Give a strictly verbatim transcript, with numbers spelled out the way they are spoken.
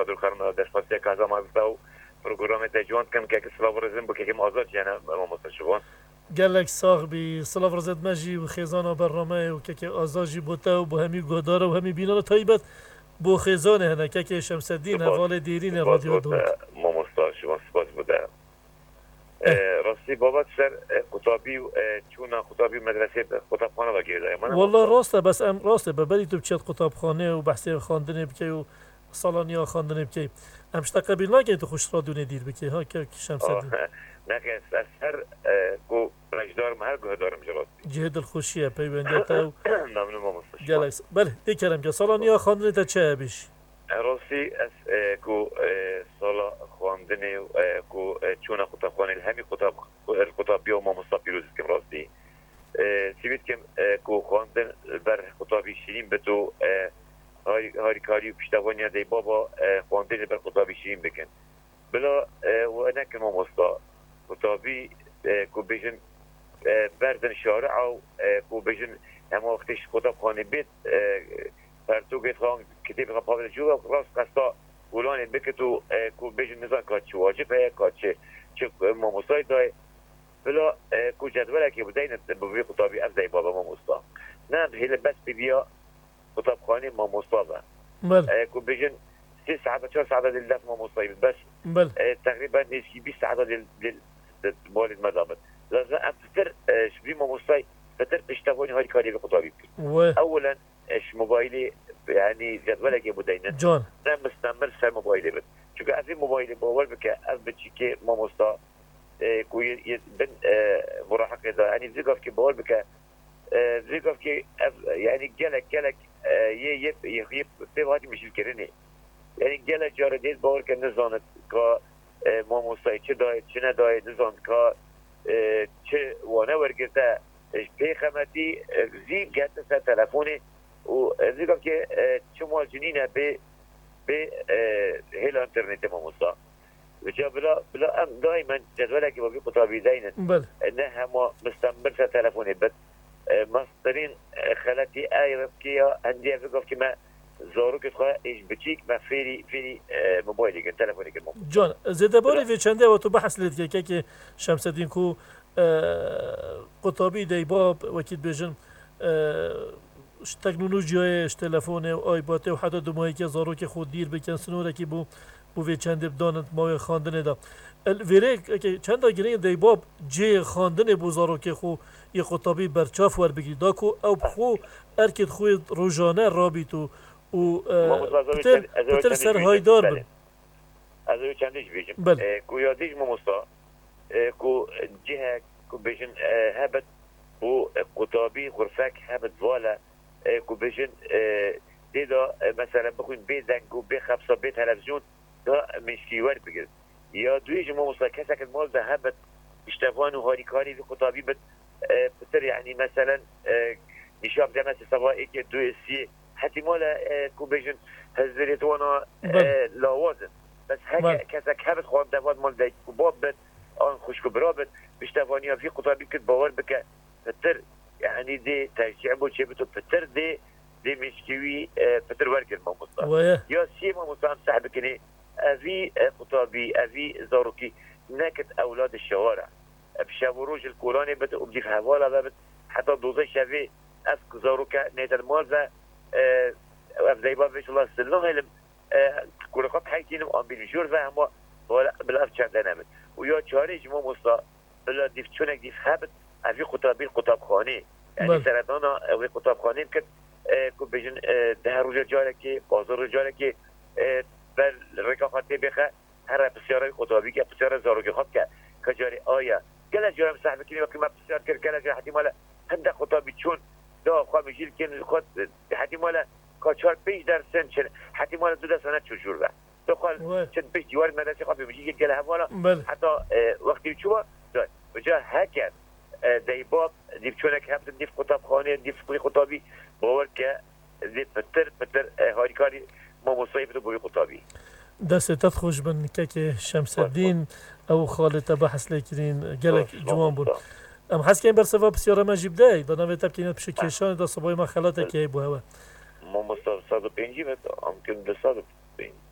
خاطر خرم دشپاسی کازا ما بتاو پروگرام تجوان کم که سلاو رزم بو که آزاد یعنی ما مستشفان گلک ساغ بی سلاو رزد مجی و خیزان برنامه و که آزاجی بوده و با همی گودار و همی بینان تایبت بو خیزان هنه که شمس الدین حوال دیرین رادیو دود ما مستشفان سپاس بوده راستی بابت سر خطابی و چون خطابی مدرسه خطابخانه و گیرده والله راسته بس ام راسته ببری تو بچت خطابخانه و بحثی خواندن بکی و سالانیا خواندن بکی امشتا قبیل نگه تو خوش رادیو ندیر بکی ها که شمس الدین نکه سر کو رجدارم هر گوه دارم جراستی جهد الخوشیه پیونده تا ممنون ما مستشفان بله دیکرم که سالانیا خواندن تا چه بیش راستی از کو سالا خواندن و کو چون خطابخانه الهمی خطاب خطابی و ما مصطفی پیروز کم راستی سیبید کم کو خواندن بر خطابی شیرین به تو هاری کاری و پشتوانی دی بابا خواندن بر خطابی شیرین بکن بلا و نکن ما مصطفی خطابی کو بیشن بردن شارع و کو بیشن همه وقتش خطابخانه بیت پرتو گیت خان کتیب خان پاول جو راست قصدا ولان بکتو کو بیشن نزان کاچ واجبه کاچ چه ما مصطفی دای بلا کو جدوله که بدین بوی خطابی افزای بابا ما مصطفی نه هیل بس بدیا خطابخانه ما مصطفی بله کو بیشن سی ساعات چهار ساعات للدف ما مصطفی بس بله تقریبا نسکی بیست ساعات لل مولد مدامت لازم افتر شبي ما مصطفي فتر اشتغلوني هاي كاري بخطابي اولا اش موبايلي يعني جدولك يا بدينا جون انا مستمر سر موبايلي بس شو قاعد موبايلي باول بك اثبت كي ما مصطفي كوي بن مراهق اذا يعني زيقف كي باول بك زيقف كي يعني جلك جلك يب يب بيواتي مش الكرني يعني جلك جارديت باول كان نزانت كا ما مصطفی چه دای چه ندای نزان که چه وانه ورگرده پیخمتی زیب گرده سر تلفونه و زیگم که چه مال جنینه به به هیل انترنت ما مصطفی وجا بلا بلا ام دائما جدوله که بابی خطابی دینن نه همه مستمر سر تلفونه بس مصدرین خلطی آیه که هندیه بگم که ما زارو که خواه ایش بچیک ما فیری فیری موبایلی که تلفنی که موبایل جان زده باری وی چنده و تو بحث لید که که شمس الدین کو قطابی دی باب وکید بیجن تکنولوژیای تلفن و آیباته و حتی دمایی که زارو که خود دیر بکن سنوره که بو بو وی چنده بدانند ما خواندن دا الویره که چند گیرین دی باب جه خواندن بو زارو که خو یه قطابی برچاف ور بگیری دا کو او خو ارکید خو روزانه رابطو و پتر پتر سر هایدار بن از او چندش بیشم بله کو یادیش ممستا کو جهه کو بیشن هبت و قطابی غرفک هبت والا کو بیشن دیدا مثلا بخوین بی زنگ و بی خبصا بی تلفزیون دا مشکیور بگرد یا دویش ممستا کسا که مال ده هبت اشتفان و هاریکاری بی قطابی بد پتر یعنی مثلا نشاب ده مثل سوائه که دوی سی حتى مالا كوبيجن هزريت وانا لاوازن بس هكا كذا كابت خوان دواد مال داي كوباب بد ان خوش كبرابت بشتفانيا في قطابي كنت باور بك فتر يعني دي تشجيع بو شيبتو فتر دي دي مشكوي فتر ورقر ما مصطفى يا سي ما مصطفى صاحبك افي قطابي افي زاروكي نكت اولاد الشوارع بشاوروج الكولاني بت وبدي في هوالا بت حتى دوزي شافي اسك زاروكا نيت الموزه افزای با بیش الله سلام هلم کل خط حکیم آن بیشور و هم ولا بالاف چند نمد و یا چهاری جمع مصطفى بلا دیف چونک دیف هبت افی خطابی خطاب خانه یعنی سردانا اوی خطاب خانه کد کو بیشن ده روز جاره که بازار جاره که بر رکاخاتی بخه هر بسیاری خطابی که بسیار زاروی خط که کجاری آیا کلا جارم صاحب کنی وقتی ما بسیار کرد کلا جار حتی مالا هنده خطابی چون دا خواه میشیل که خود حتی مالا کاچار پیش در سن چن حتی مالا دو دست سنت چجور ده تو خواه چند پیش دیوار مدرسه خواه میشیل که گله هوالا حتی وقتی چوبا دای وجا هکر دیباب دیف چونک هفت دیف خطاب خانه دیف خطابی باور که دیف پتر پتر هاریکاری ما مصایب تو بوی خطابی دستت خوش بن که شمس الدین او خالد بحث لیکرین گلک جوان بود ام حس که این برسوا بسیار ما جیبده دا نوی تب که پیش کشان دا صبای ما خلاته که بو هوا ما مصطفى صد و پنجی متر ممکن ده صد و پنج